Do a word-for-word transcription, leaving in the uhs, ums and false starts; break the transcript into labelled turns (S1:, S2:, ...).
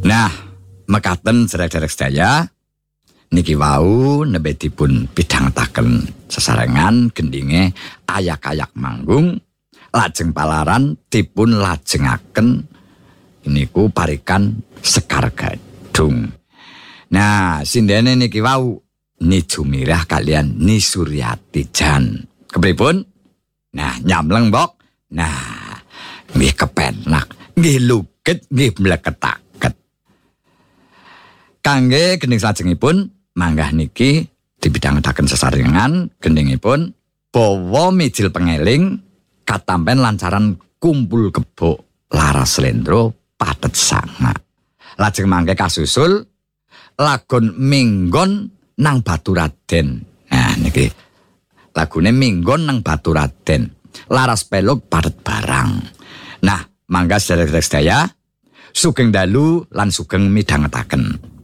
S1: Nah, mekaten derek-derek sedaya niki wau nembe dipun pidhangetaken sesarengan gendinge ayak-ayak manggung lajeng palaran dipun lajengaken niku parikan Sekar Gadung. Nah, sindene niki wau Ni Jumirah kalian Ni Suryati Jan. Kepripun? Nah, nyamleng, Mbok. Nah, nggih kepenak, nggih luget, nggih mleketaket. Kangge gending salajengipun manggah niki dibidhangetaken sesarengan gendingipun bawa mijil pengeling katampen lancaran kumpul kebo Laras Slendro patet sanga. Lajeng mangke kasusul lagon Minggon nang Baturaden. Nah niki lagune Minggon nang Baturaden. Laras peluk padet barang. Nah, mangga sedherek-sedherek sedaya sugeng dalu lan sugeng midhangetaken.